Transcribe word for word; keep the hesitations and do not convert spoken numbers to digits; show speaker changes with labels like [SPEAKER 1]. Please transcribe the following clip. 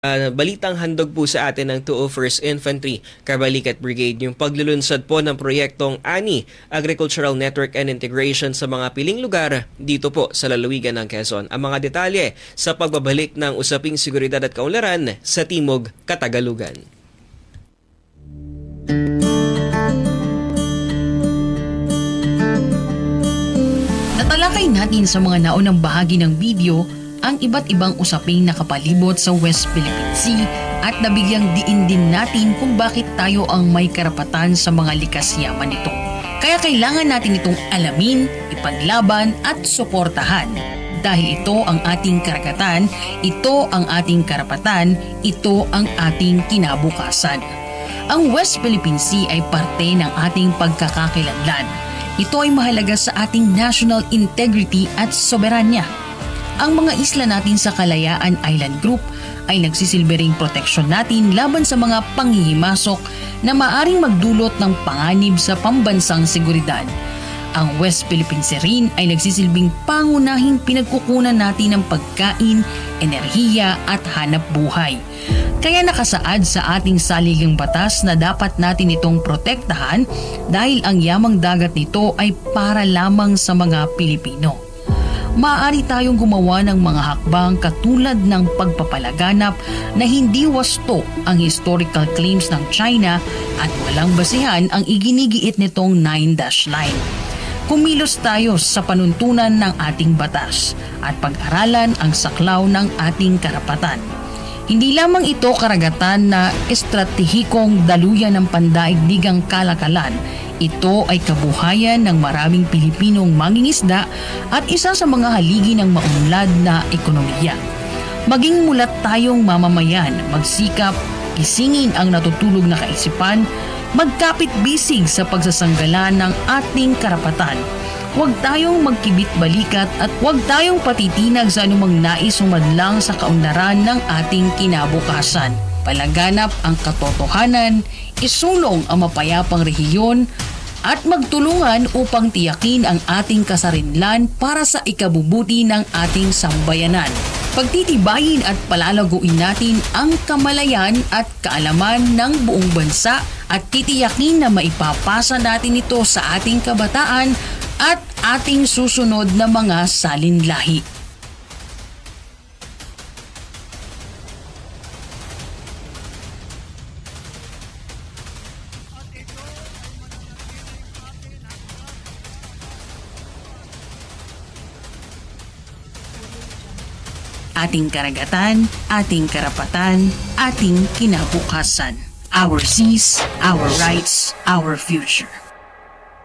[SPEAKER 1] Uh, balitang handog po sa atin ng two oh first Infantry Cavalicat Brigade yung paglulunsad po ng proyektong A N I, Agricultural Network and Integration sa mga piling lugar dito po sa lalawigan ng Quezon. Ang mga detalye sa pagbabalik ng usaping seguridad at kaunlaran sa Timog, Katagalugan.
[SPEAKER 2] Natalakay natin sa mga naunang bahagi ng video ang iba't ibang usaping nakapalibot sa West Philippine Sea at nabigyang diin din natin kung bakit tayo ang may karapatan sa mga likas yaman nito. Kaya kailangan natin itong alamin, ipaglaban at suportahan. Dahil ito ang ating karagatan, ito ang ating karapatan, ito ang ating kinabukasan. Ang West Philippine Sea ay parte ng ating pagkakakilanlan. Ito ay mahalaga sa ating national integrity at soberanya. Ang mga isla natin sa Kalayaan Island Group ay nagsisilbering proteksyon natin laban sa mga panghihimasok na maaring magdulot ng panganib sa pambansang seguridad. Ang West Philippine Sea rin ay nagsisilbing pangunahing pinagkukunan natin ng pagkain, enerhiya at hanap buhay. Kaya nakasaad sa ating saligang batas na dapat natin itong protektahan dahil ang yamang dagat nito ay para lamang sa mga Pilipino. Maaari tayong gumawa ng mga hakbang katulad ng pagpapalaganap na hindi wasto ang historical claims ng China at walang basihan ang iginigiit nitong nine dash line. Kumilos tayo sa panuntunan ng ating batas at pag-aralan ang saklaw ng ating karapatan. Hindi lamang ito karagatan na estratehikong daluyan ng pandaigdigang kalakalan. Ito ay kabuhayan ng maraming Pilipinong mangingisda at isa sa mga haligi ng maunlad na ekonomiya. Maging mulat tayong mamamayan, magsikap, gisingin ang natutulog na kaisipan, magkapit-bisig sa pagsasanggalan ng ating karapatan. Huwag tayong magkibit-balikat at huwag tayong patitinag sa anumang nais humadlang sa kaunlaran ng ating kinabukasan. Palaganap ang katotohanan, isulong ang mapayapang rehiyon, at magtulungan upang tiyakin ang ating kasarinlan para sa ikabubuti ng ating sambayanan. Pagtitibayin at palalaguin natin ang kamalayan at kaalaman ng buong bansa at titiyakin na maipapasa natin ito sa ating kabataan at ating susunod na mga salinlahi. Ating karagatan, ating karapatan, ating kinabukasan. Our seas, our rights, our future.